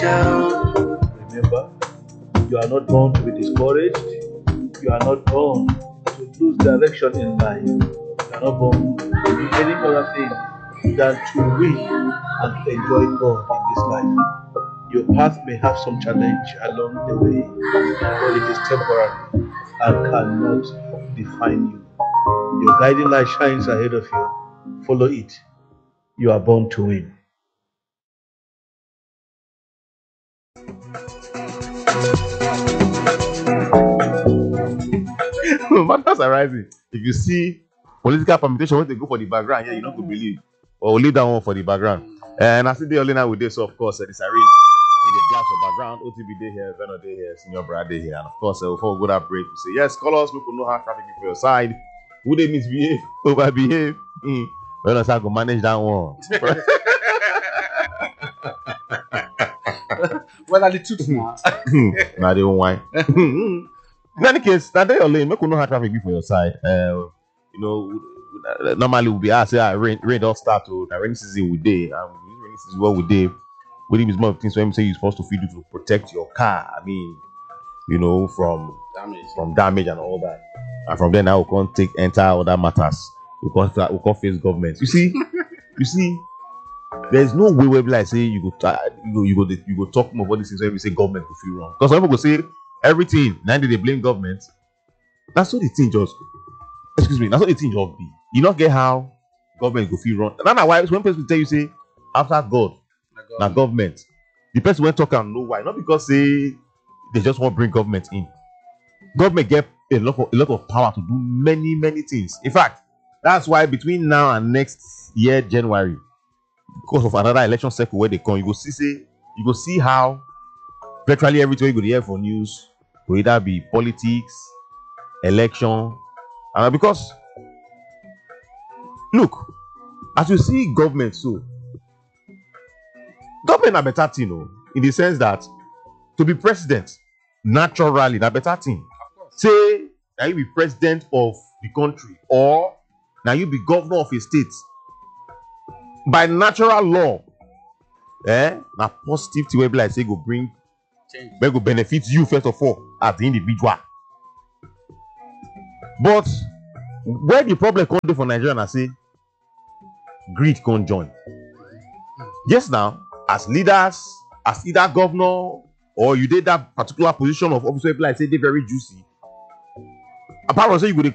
Remember, you are not born to be discouraged. You are not born to lose direction in life. You are not born to do any other thing than to win and to enjoy God in this life. Your path may have some challenge along the way, but it is temporary and cannot define you. Your guiding light shines ahead of you. Follow it. You are born to win. Matters arising. If you see political permutation, when they go for the background, yeah, you not go believe. Or we'll leave that one for the background. And I see the only now with this, so of course, it's Irene. In the glass of background, OTB day here, Veno day here, Senior Brad day here. And of course, before we go that break, we say, yes, call us, we could know how traffic is for your side. Would they misbehave, overbehave? Well, I go manage that one. Well, are the truth now? Now they won't whine. In any case, that day your lane, make you know how traffic be for your side. You know, normally we'll be asked, rain don't start to the rainy season we day, and rainy season what we day. What is more of things when say you're supposed to feed you to protect your car. I mean, you know, from damage and all that. And from there now we can't enter other matters. We can't face government. You see, there's no way where like say you go talk more about these things when we say government will feel wrong. Because some people go say everything, now they blame government. That's what the thing just that's what the thing just be. You not get how government go feel wrong. That's why when people tell you say after God, now government, the person went talk and know why. Not because say they just want to bring government in. Government get a lot of power to do many things. In fact, that's why between now and next year January, because of another election cycle where they come, you go see how virtually everything you go hear for news will either be politics, election, and because look, as you see government, so government a better thing, in the sense that to be president naturally a better thing. Say now you be president of the country, or now you be governor of a state. By natural law, na positive thing wey be like say go bring change, wey go benefit you first of all as the individual. But where the problem come dey for Nigeria na say greed come join. Yes, now as leaders, as either governor or you did that particular position of office wey be like say dey very juicy. Apart from say you go dey